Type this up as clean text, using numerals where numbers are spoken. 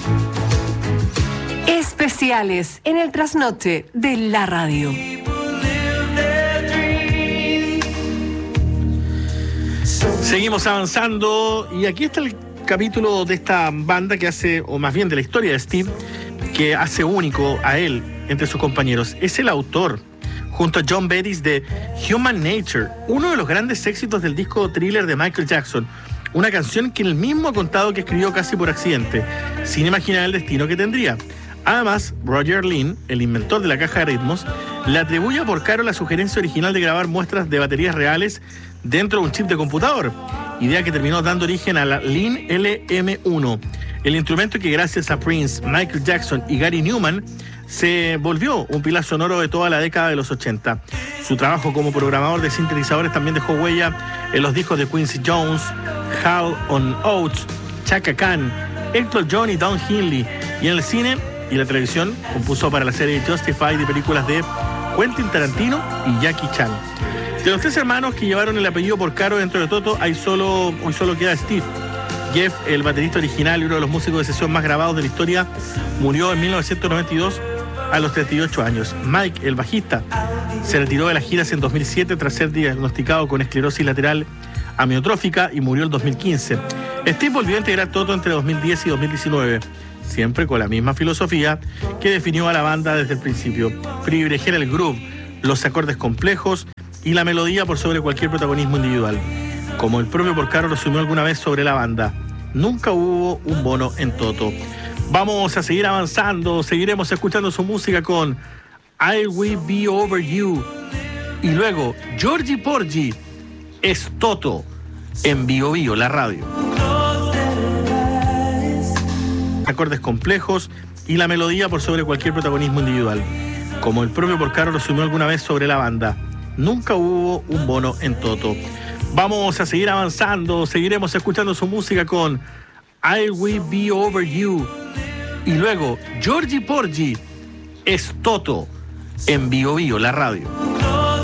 Especiales en el trasnoche de la radio. Seguimos avanzando y aquí está el capítulo de esta banda que hace, o más bien de la historia de Steve, que hace único a él entre sus compañeros. Es el autor, junto a John Bettis, de Human Nature, uno de los grandes éxitos del disco Thriller de Michael Jackson, una canción que él mismo ha contado que escribió casi por accidente, sin imaginar el destino que tendría. Además, Roger Lynn, el inventor de la caja de ritmos, le atribuye a Porcaro la sugerencia original de grabar muestras de baterías reales dentro de un chip de computador, idea que terminó dando origen a la Lynn LM1, el instrumento que gracias a Prince, Michael Jackson y Gary Newman se volvió un pilar sonoro de toda la década de los 80. Su trabajo como programador de sintetizadores también dejó huella en los discos de Quincy Jones, Hall & Oates, Chaka Khan, Elton John y Don Henley, y en el cine y la televisión compuso para la serie Justified y películas de Quentin Tarantino y Jackie Chan. De los tres hermanos que llevaron el apellido Porcaro dentro de Toto, hoy solo queda Steve. Jeff, el baterista original y uno de los músicos de sesión más grabados de la historia, murió en 1992 a los 38 años. Mike, el bajista, se retiró de las giras en 2007 tras ser diagnosticado con esclerosis lateral amiotrófica y murió en 2015. Steve volvió a integrar Toto entre 2010 y 2019, siempre con la misma filosofía que definió a la banda desde el principio: privilegiar el groove, los acordes complejos y la melodía por sobre cualquier protagonismo individual. Como el propio Porcaro resumió alguna vez sobre la banda, nunca hubo un Bono en Toto. Vamos a seguir avanzando, seguiremos escuchando su música con I Will Be Over You. Y luego, Georgie Porgy es Toto en Bio Bio, la radio. Acordes complejos y la melodía por sobre cualquier protagonismo individual. Como el propio Porcaro resumió alguna vez sobre la banda, nunca hubo un Bono en Toto. Vamos a seguir avanzando, seguiremos escuchando su música con I Will Be Over You. Y luego, Georgie Porgy es Toto en Bio Bio, la radio.